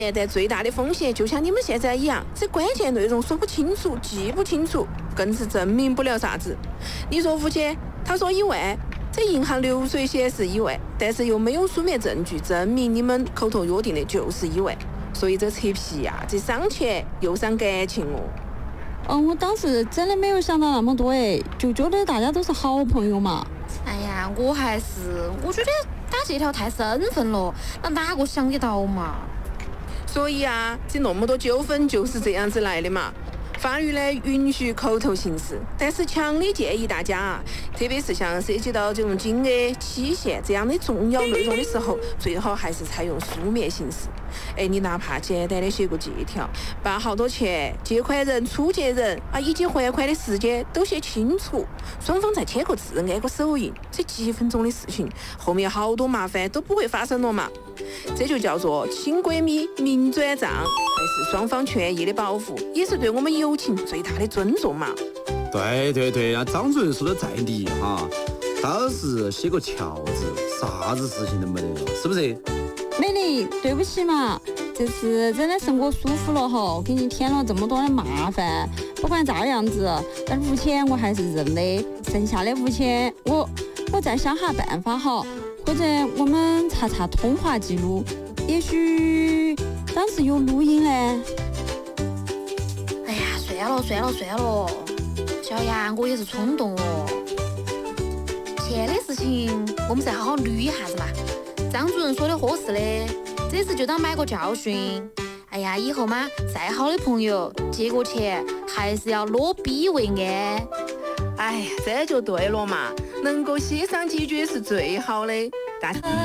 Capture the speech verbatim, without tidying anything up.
现在最大的风险就像你们现在一样，这关键内容说不清楚、记不清楚，更是证明不了啥子。你说付钱，他说一万，这银行流水显示一万，但是又没有书面证据证明你们口头约定的就是一万，所以这扯皮呀、啊，这伤钱又伤感情哦。 嗯，我当时真的没有想到那么多哎，就觉得大家都是好朋友嘛。 哎呀，我还是我觉得打这条太生分了，那哪个想得到嘛？ 所以啊，这那么多纠纷就是这样子来的嘛。法律呢允许口头行事，但是强烈建议大家啊，特别是像涉及到这种金额、期限这样的重要内容的时候，最好还是采用书面行事。哎，你哪怕简单的写个借条，把好多钱、借款人、出借人啊以及还款的时间都写清楚，双方再签个字、按个手印，这几分钟的事情，后面好多麻烦都不会发生了嘛。这就叫做亲闺蜜明转账，还是双方权益的保护，也是对我们友情最大的尊重嘛。 对对对啊，张主任说的在理哈，到时写个条子，啥子事情都没得了，是不是？ 美丽，对不起嘛，这次真的是我疏忽了哈，给你添了这么多的麻烦。不管咋样子，但五千我还是认的，剩下的五千我我再想下办法哈，或者我们查查通话记录，也许当时有录音嘞。 哎呀，算了算了算了，小杨，我也是冲动哦。钱的事情我们再好好捋一下子嘛。张主任说的合适的，这次就当买个教训。哎呀，以后嘛，再好的朋友借过钱还是要落笔为安。 哎，这就对了嘛，能够协商解决是最好的。大